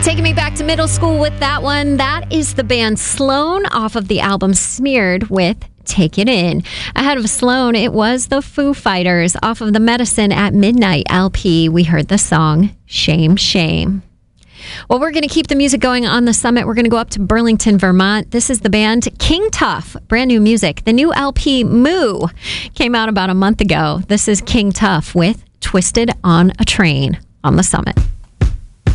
Taking me back to middle school with that one. That is the band Sloan off of the album Smeared with Take It In. Ahead of Sloan, it was the Foo Fighters off of the Medicine at Midnight LP. We heard the song Shame, Shame. Well, we're going to keep the music going on the summit. We're going to go up to Burlington, Vermont. This is the band King Tuff, brand new music. The new LP Moo came out about a month ago. This is King Tuff with Twisted on a Train on the summit.